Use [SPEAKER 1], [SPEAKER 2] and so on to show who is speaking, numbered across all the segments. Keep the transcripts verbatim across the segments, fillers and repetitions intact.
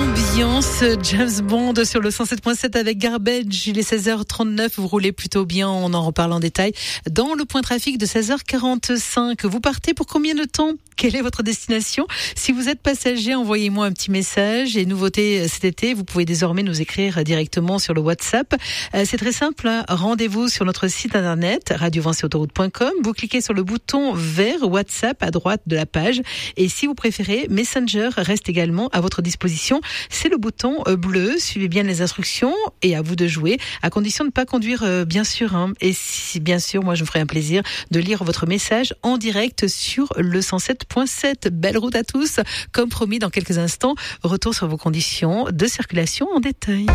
[SPEAKER 1] Ambiance James Bond sur le cent sept point sept avec Garbage. Il est seize heures trente-neuf, vous roulez plutôt bien, on en reparle en détail dans le point trafic de seize heures quarante-cinq. Vous partez pour combien de temps ? Quelle est votre destination ? Si vous êtes passager, envoyez-moi un petit message. Et nouveauté cet été, vous pouvez désormais nous écrire directement sur le WhatsApp. C'est très simple, hein. Rendez-vous sur notre site internet radio vinci autoroute point com. Vous cliquez sur le bouton vert WhatsApp à droite de la page. Et si vous préférez, Messenger reste également à votre disposition. C'est le bouton bleu. Suivez bien les instructions et à vous de jouer, à condition de ne pas conduire, euh, bien sûr. Hein. Et si, bien sûr, moi, je me ferai un plaisir de lire votre message en direct sur le cent sept point sept. Belle route à tous. Comme promis, dans quelques instants, retour sur vos conditions de circulation en détail.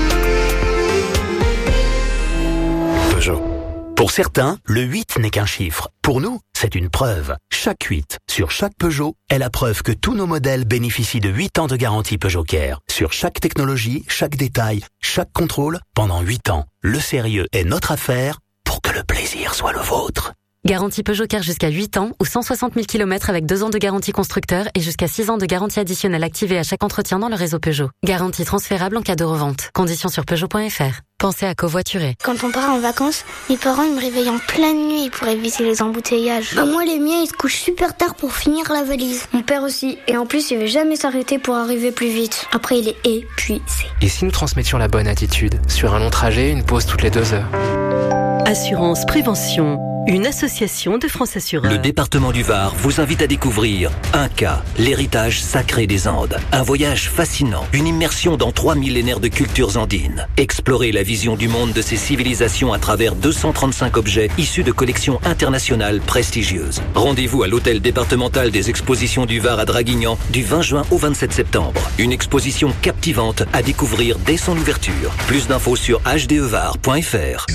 [SPEAKER 2] Peugeot. Pour certains, le huit n'est qu'un chiffre. Pour nous, c'est une preuve. Chaque huit, sur chaque Peugeot, est la preuve que tous nos modèles bénéficient de huit ans de garantie Peugeot Care. Sur chaque technologie, chaque détail, chaque contrôle, pendant huit ans. Le sérieux est notre affaire pour que le plaisir soit le vôtre.
[SPEAKER 3] Garantie Peugeot Care jusqu'à huit ans ou cent soixante mille kilomètres avec deux ans de garantie constructeur et jusqu'à six ans de garantie additionnelle activée à chaque entretien dans le réseau Peugeot. Garantie transférable en cas de revente. Conditions sur Peugeot point F R. Pensez à covoiturer.
[SPEAKER 4] Quand on part en vacances, mes parents ils me réveillent en pleine nuit pour éviter les embouteillages. Bah moi les miens ils se couchent super tard pour finir la valise. Mon père aussi. Et en plus il veut jamais s'arrêter pour arriver plus vite. Après il est épuisé.
[SPEAKER 5] Et si nous transmettions la bonne attitude ? Sur un long trajet, une pause toutes les deux heures.
[SPEAKER 6] Assurance Prévention, une association de France Assureurs.
[SPEAKER 7] Le département du Var vous invite à découvrir Inca, l'héritage sacré des Andes. Un voyage fascinant, une immersion dans trois millénaires de cultures andines. Explorez la vision du monde de ces civilisations à travers deux cent trente-cinq objets issus de collections internationales prestigieuses. Rendez-vous à l'hôtel départemental des expositions du Var à Draguignan du vingt juin au vingt-sept septembre. Une exposition captivante à découvrir dès son ouverture. Plus d'infos sur h d e var point f r.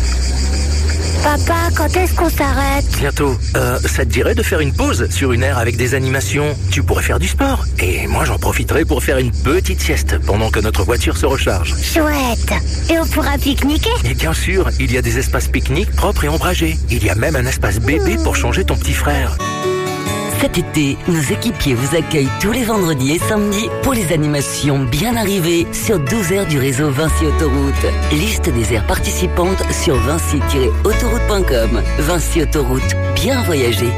[SPEAKER 4] Papa, quand est-ce qu'on s'arrête ?
[SPEAKER 2] Bientôt. Euh, ça te dirait de faire une pause sur une aire avec des animations ? Tu pourrais faire du sport. Et moi, j'en profiterai pour faire une petite sieste pendant que notre voiture se recharge.
[SPEAKER 4] Chouette. Et on pourra pique-niquer ?
[SPEAKER 2] Et bien sûr, il y a des espaces pique-nique propres et ombragés. Il y a même un espace bébé pour changer ton petit frère.
[SPEAKER 6] Cet été, nos équipiers vous accueillent tous les vendredis et samedis pour les animations bien arrivées sur douze aires du réseau Vinci Autoroute. Liste des aires participantes sur vinci tiret autoroute point com. Vinci Autoroute, bien voyager.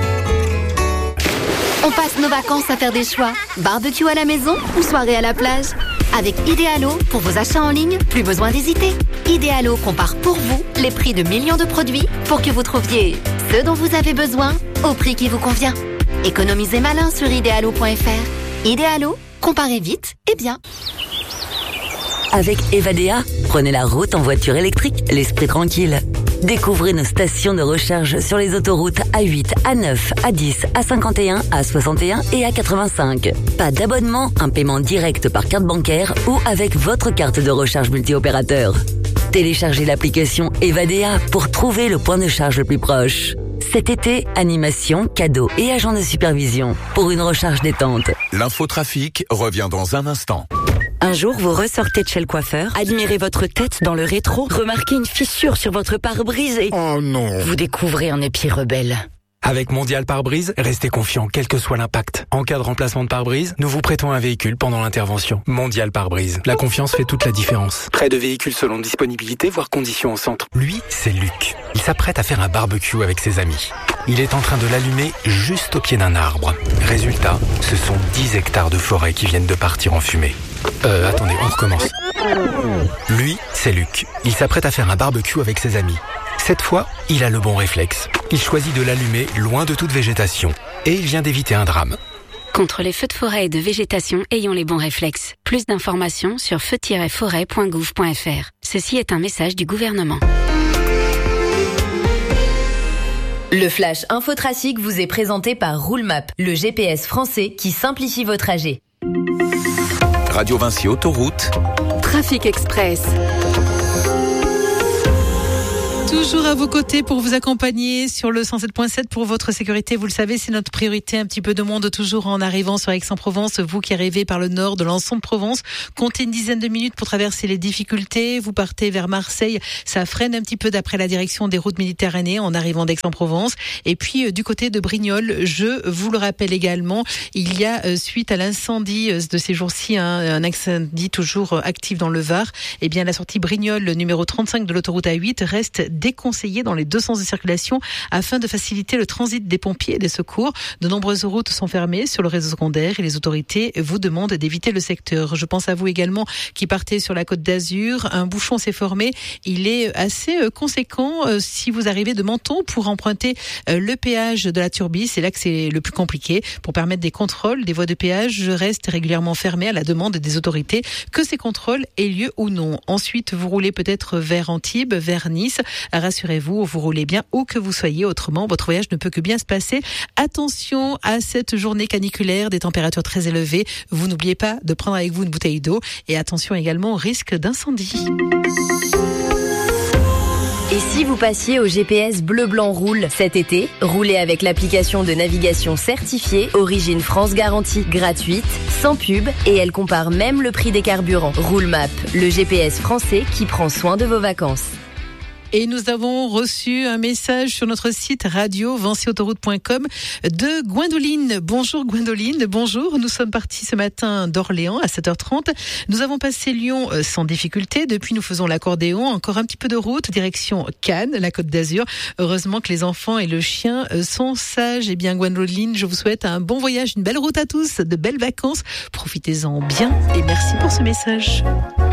[SPEAKER 8] On passe nos vacances à faire des choix. Barbecue à la maison ou soirée à la plage ? Avec Idealo, pour vos achats en ligne, plus besoin d'hésiter. Idealo compare pour vous les prix de millions de produits pour que vous trouviez ce dont vous avez besoin au prix qui vous convient. Économisez malin sur idealo point f r. Idealo, comparez vite et bien.
[SPEAKER 6] Avec Evadea, prenez la route en voiture électrique, l'esprit tranquille. Découvrez nos stations de recharge sur les autoroutes A huit, A neuf, A dix, A cinquante et un, A soixante et un et A quatre-vingt-cinq. Pas d'abonnement, un paiement direct par carte bancaire ou avec votre carte de recharge multi-opérateur. Téléchargez l'application Evadea pour trouver le point de charge le plus proche. Cet été, animation, cadeaux et agents de supervision pour une recharge détente.
[SPEAKER 9] L'infotrafic revient dans un instant.
[SPEAKER 6] Un jour, vous ressortez de chez le coiffeur, admirez votre tête dans le rétro, remarquez une fissure sur votre pare-brise et...
[SPEAKER 9] Oh non!
[SPEAKER 6] Vous découvrez un épi rebelle.
[SPEAKER 5] Avec Mondial Pare-Brise, restez confiant quel que soit l'impact. En cas de remplacement de pare-brise, nous vous prêtons un véhicule pendant l'intervention. Mondial Pare-Brise. La confiance fait toute la différence. Prêt de véhicules selon disponibilité, voire conditions au centre. Lui, c'est Luc. Il s'apprête à faire un barbecue avec ses amis. Il est en train de l'allumer juste au pied d'un arbre. Résultat, ce sont dix hectares de forêt qui viennent de partir en fumée. Euh, attendez, on recommence. Lui, c'est Luc. Il s'apprête à faire un barbecue avec ses amis. Cette fois, il a le bon réflexe. Il choisit de l'allumer loin de toute végétation. Et il vient d'éviter un drame.
[SPEAKER 3] Contre les feux de forêt et de végétation, ayons les bons réflexes. Plus d'informations sur feu tiret forêt point gouv point f r. Ceci est un message du gouvernement.
[SPEAKER 10] Le Flash Infotrafic vous est présenté par Roulemap, le G P S français qui simplifie vos trajets.
[SPEAKER 9] Radio Vinci Autoroute.
[SPEAKER 3] Trafic Express.
[SPEAKER 1] Toujours à vos côtés pour vous accompagner sur le cent sept point sept pour votre sécurité. Vous le savez, c'est notre priorité. Un petit peu de monde toujours en arrivant sur Aix-en-Provence. Vous qui arrivez par le nord de l'ensemble de Provence, comptez une dizaine de minutes pour traverser les difficultés. Vous partez vers Marseille, ça freine un petit peu d'après la direction des routes méditerranéennes en arrivant d'Aix-en-Provence. Et puis euh, du côté de Brignoles, je vous le rappelle également, il y a euh, suite à l'incendie euh, de ces jours-ci, hein, un incendie toujours euh, actif dans le Var. Eh bien la sortie Brignoles numéro trente-cinq de l'autoroute A huit reste déconseillé dans les deux sens de circulation afin de faciliter le transit des pompiers et des secours. De nombreuses routes sont fermées sur le réseau secondaire et les autorités vous demandent d'éviter le secteur. Je pense à vous également qui partez sur la Côte d'Azur. Un bouchon s'est formé. Il est assez conséquent si vous arrivez de Menton pour emprunter le péage de la Turbie. C'est là que c'est le plus compliqué. Pour permettre des contrôles, des voies de péage restent régulièrement fermées à la demande des autorités, que ces contrôles aient lieu ou non. Ensuite, vous roulez peut-être vers Antibes, vers Nice. Rassurez-vous, vous roulez bien où que vous soyez, autrement votre voyage ne peut que bien se passer. Attention à cette journée caniculaire, des températures très élevées. Vous n'oubliez pas de prendre avec vous une bouteille d'eau et attention également au risque d'incendie.
[SPEAKER 10] Et si vous passiez au G P S Bleu Blanc Roule cet été, roulez avec l'application de navigation certifiée Origine France Garantie, gratuite, sans pub, et elle compare même le prix des carburants. Roulemap, le G P S français qui prend soin de vos vacances.
[SPEAKER 1] Et nous avons reçu un message sur notre site radio vinci autoroute point com de Gwendoline. Bonjour Gwendoline, bonjour. Nous sommes partis ce matin d'Orléans à sept heures trente. Nous avons passé Lyon sans difficulté. Depuis, nous faisons l'accordéon. Encore un petit peu de route, direction Cannes, la Côte d'Azur. Heureusement que les enfants et le chien sont sages. Eh bien Gwendoline, je vous souhaite un bon voyage, une belle route à tous, de belles vacances. Profitez-en bien et merci pour ce message.